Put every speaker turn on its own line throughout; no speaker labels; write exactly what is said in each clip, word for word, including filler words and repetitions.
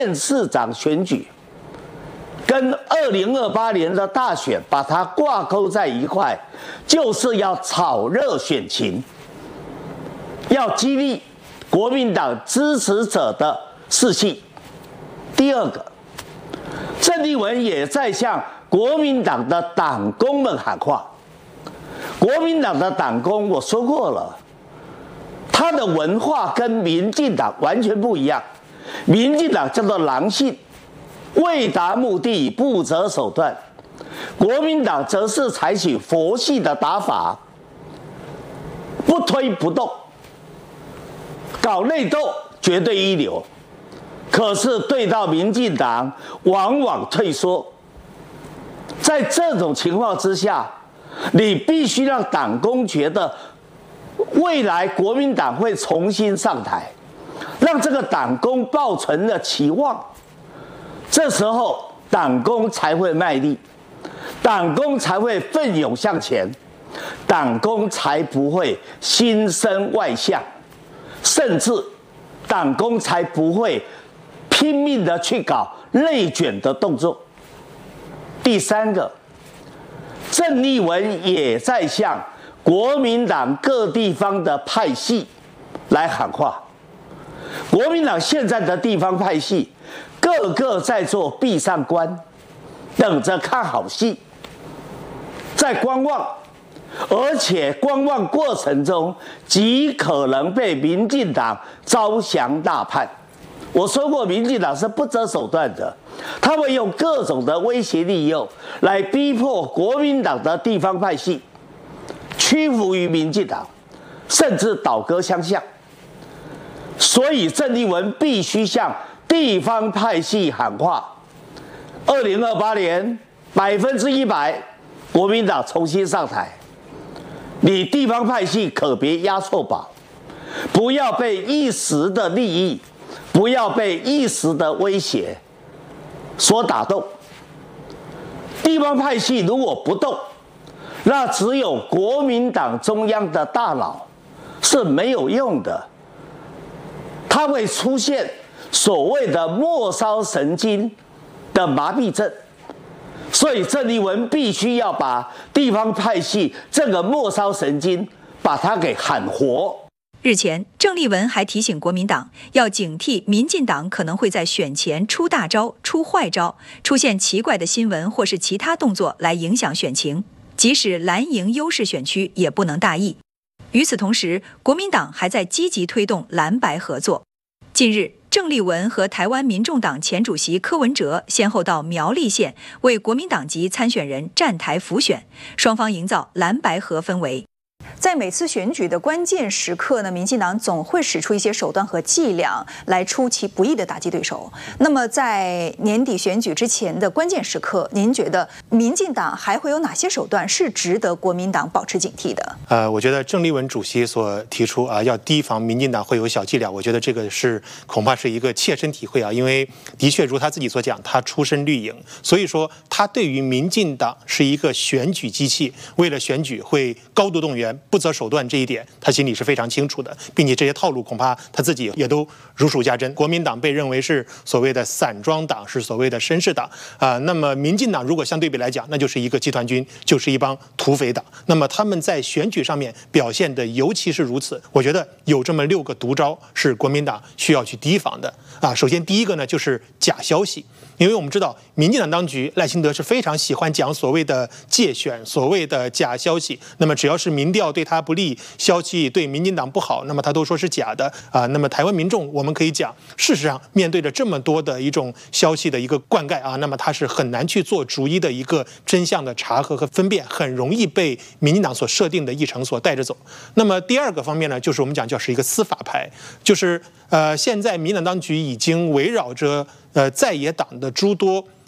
县市长选举跟二零二八年的大选把它挂钩在一块，就是要炒热选情，要激励国民党支持者的士气。第二个，郑丽文也在向国民党的党工们喊话。国民党的党工，我说过了，他的文化跟民进党完全不一样。民进党叫做狼性，为达目的不择手段；国民党则是采取佛系的打法，不推不动，搞内斗绝对一流。可是对到民进党，往往退缩。在这种情况之下，你必须让党工觉得未来国民党会重新上台，让这个党工抱存了期望，这时候党工才会卖力，党工才会奋勇向前，党工才不会心生外向，甚至党工才不会拼命的去搞内卷的动作。第三个，郑丽文也在向国民党各地方的派系来喊话。国民党现在的地方派系，个个在做闭上关，等着看好戏，在观望，而且观望过程中极可能被民进党招降大叛。我说过，民进党是不择手段的，他会用各种的威胁利诱来逼迫国民党的地方派系屈服于民进党，甚至倒戈相向。所以郑丽文必须向地方派系喊话：二零二八年百分之一百国民党重新上台，你地方派系可别押错宝，不要被一时的利益，不要被一时的威胁所打动。地方派系如果不动，那只有国民党中央的大脑是没有用的，它会出现所谓的末梢神经的麻痹症。所以郑丽文必须要把地方派系这个末梢神经把它给喊活。
日前，郑丽文还提醒国民党要警惕民进党可能会在选前出大招、出坏招，出现奇怪的新闻或是其他动作来影响选情，即使蓝营优势选区也不能大意。与此同时，国民党还在积极推动蓝白合作。近日，郑丽文和台湾民众党前主席柯文哲先后到苗栗县为国民党籍参选人站台辅选，双方营造蓝白合氛围。
在每次选举的关键时刻呢，民进党总会使出一些手段和伎俩来出其不意的打击对手。那么在年底选举之前的关键时刻，您觉得民进党还会有哪些手段是值得国民党保持警惕的？
呃，我觉得郑丽文主席所提出啊，要提防民进党会有小伎俩，我觉得这个是恐怕是一个切身体会啊，因为的确如他自己所讲，他出身绿营，所以说他对于民进党是一个选举机器，为了选举会高度动员，不择手段，这一点他心里是非常清楚的，并且这些套路恐怕他自己也都如数家珍。国民党被认为是所谓的散装党，是所谓的绅士党啊、呃。那么民进党如果相对比来讲，那就是一个集团军，就是一帮土匪党。那么他们在选举上面表现的尤其是如此。我觉得有这么六个毒招是国民党需要去提防的啊。首先第一个呢就是假消息。因为我们知道，民进党当局赖清德是非常喜欢讲所谓的介选、所谓的假消息。那么只要是民调对他不利，消息对民进党不好，那么他都说是假的啊。那么台湾民众，我们可以讲，事实上面对着这么多的一种消息的一个灌溉啊，那么他是很难去做逐一的一个真相的查核和分辨，很容易被民进党所设定的议程所带着走。那么第二个方面呢，就是我们讲叫是一个司法牌，就是呃，现在民进党当局已经围绕着呃在野党的诸多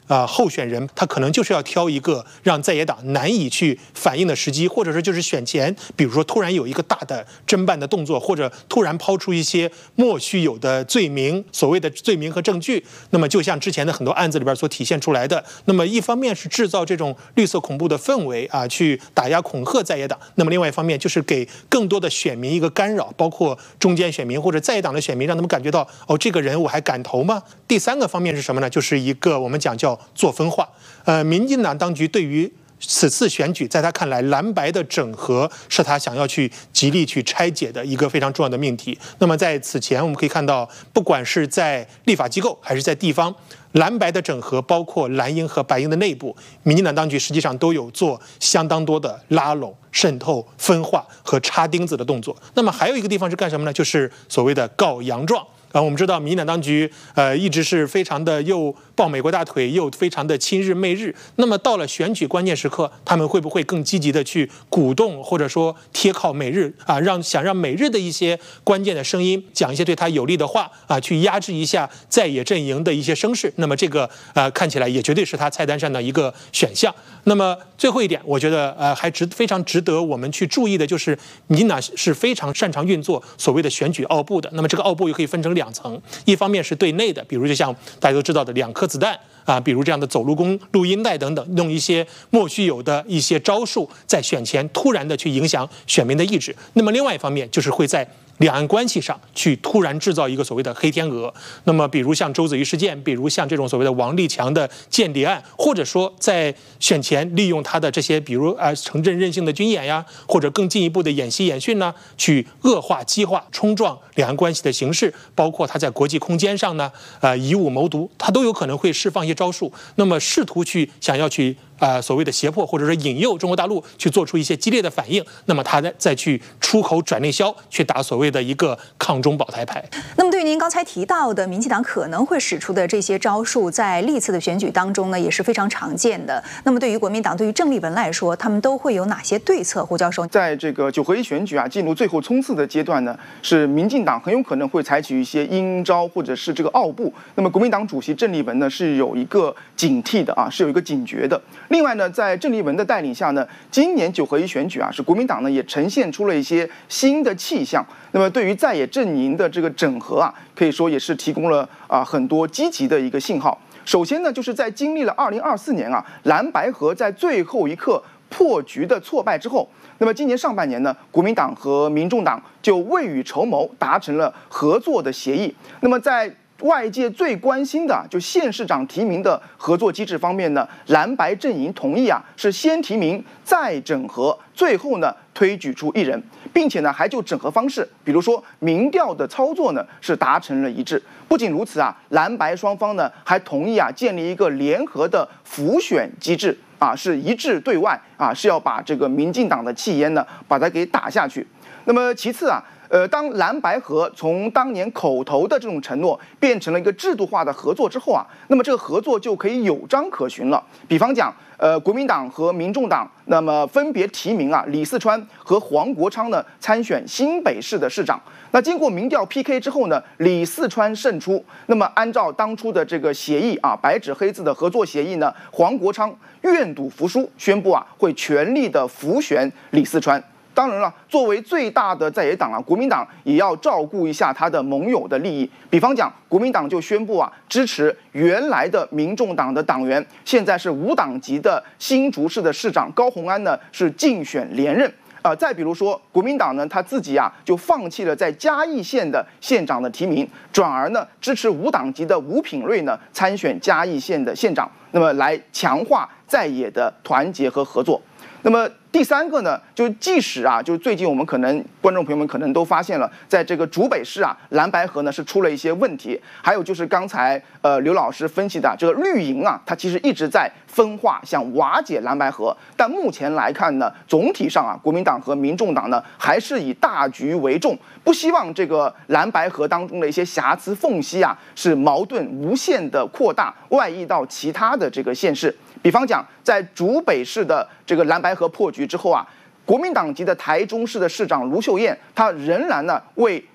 啊、呃、候选人，他可能就是要挑一个让在野党难以去反应的时机，或者说就是选前，比如说突然有一个大的侦办的动作，或者突然抛出一些莫须有的罪名，所谓的罪名和证据。那么就像之前的很多案子里边所体现出来的，那么一方面是制造这种绿色恐怖的氛围啊，去打压恐吓在野党；那么另外一方面就是给更多的选民一个干扰，包括中间选民或者在野党的选民，让他们感觉到哦，这个人我还敢投吗？第三个方面是什么呢？就是一个我们讲叫做分化。呃，民进党当局对于此次选举，在他看来，蓝白的整合是他想要去极力去拆解的一个非常重要的命题。那么在此前，我们可以看到，不管是在立法机构还是在地方，蓝白的整合，包括蓝营和白营的内部，民进党当局实际上都有做相当多的拉拢、渗透、分化和插钉子的动作。那么还有一个地方是干什么呢？就是所谓的告洋状。啊，我们知道民进党当局呃一直是非常的又抱美国大腿，又非常的亲日媚日。那么到了选举关键时刻，他们会不会更积极的去鼓动或者说贴靠美日啊，让想让美日的一些关键的声音讲一些对他有利的话啊，去压制一下在野阵营的一些声势？那么这个呃看起来也绝对是他菜单上的一个选项。那么最后一点，我觉得呃还值非常值得我们去注意的就是，民进党是非常擅长运作所谓的选举奥部的。那么这个奥部又可以分成两。两层，一方面是对内的，比如就像大家都知道的两颗子弹啊，比如这样的走路工录音带等等，用一些莫须有的一些招数，在选前突然的去影响选民的意志。那么另外一方面就是会在两岸关系上去突然制造一个所谓的黑天鹅。那么比如像周子瑜事件，比如像这种所谓的王立强的间谍案，或者说在选前利用他的这些比如啊、呃、城镇韧性的军演呀，或者更进一步的演习演训呢，去恶化激化冲撞两岸关系的形势，包括他在国际空间上呢呃以武谋独，他都有可能会释放一些招数，那么试图去想要去呃所谓的胁迫或者说引诱中国大陆去做出一些激烈的反应，那么他再再去出口转内销，去打所谓的一个抗中保台牌。
那么对于您刚才提到的民进党可能会使出的这些招数，在历次的选举当中呢也是非常常见的。那么对于国民党，对于郑丽文来说，他们都会有哪些对策？胡教授，
在这个九合一选举啊进入最后冲刺的阶段呢，是民进党很有可能会采取一些阴招或者是这个奥步。那么国民党主席郑丽文呢是有一个警惕的啊，是有一个警觉的。另外呢，在郑丽文的带领下呢，今年九合一选举啊，是国民党呢也呈现出了一些新的气象。那么对于在野阵营的这个整合啊，可以说也是提供了啊很多积极的一个信号。首先呢，就是在经历了二零二四年啊蓝白合在最后一刻破局的挫败之后，那么今年上半年呢，国民党和民众党就未雨绸缪，达成了合作的协议。那么在外界最关心的就县市长提名的合作机制方面呢，蓝白阵营同意啊，是先提名再整合，最后呢推举出一人，并且呢还就整合方式，比如说民调的操作呢是达成了一致。不仅如此啊，蓝白双方呢还同意啊建立一个联合的辅选机制啊，是一致对外啊，是要把这个民进党的气焰呢把它给打下去。那么其次啊。呃，当蓝白合从当年口头的这种承诺变成了一个制度化的合作之后啊，那么这个合作就可以有章可循了。比方讲，呃，国民党和民众党那么分别提名啊李四川和黄国昌呢参选新北市的市长。那经过民调 P K 之后呢，李四川胜出。那么按照当初的这个协议啊，白纸黑字的合作协议呢，黄国昌愿赌服输，宣布啊会全力的辅选李四川。当然了，作为最大的在野党啊，国民党也要照顾一下他的盟友的利益。比方讲，国民党就宣布啊，支持原来的民众党的党员，现在是无党籍的新竹市的市长高虹安呢，是竞选连任。呃，再比如说，国民党呢，他自己啊就放弃了在嘉义县的县长的提名，转而呢支持无党籍的吴品瑞呢参选嘉义县的县长，那么来强化在野的团结和合作。那么第三个呢，就即使啊，就是最近我们可能观众朋友们可能都发现了，在这个竹北市啊，蓝白合呢是出了一些问题，还有就是刚才呃刘老师分析的这个绿营啊，它其实一直在分化，想瓦解蓝白合，但目前来看呢，总体上啊，国民党和民众党呢还是以大局为重，不希望这个蓝白合当中的一些瑕疵缝隙啊，是矛盾无限的扩大，外溢到其他的这个县市。比方讲，在竹北市的这个蓝白合破局之后啊，国民党籍的台中市的市长卢秀燕，她仍然呢为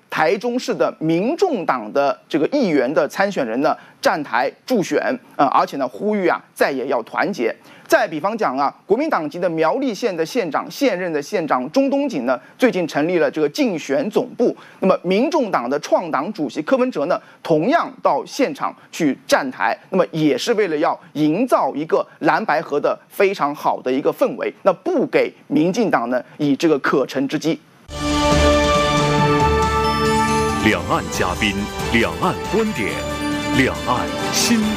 台中市的民众党的这个议员的参选人呢站台助选，呃，而且呢呼吁啊再也要团结。再比方讲啊，国民党籍的苗栗县的县长，现任的县长钟东锦呢，最近成立了这个竞选总部。那么，民众党的创党主席柯文哲呢，同样到现场去站台，那么也是为了要营造一个蓝白合的非常好的一个氛围，那不给民进党呢以这个可乘之机。
两岸嘉宾，两岸观点，两岸新。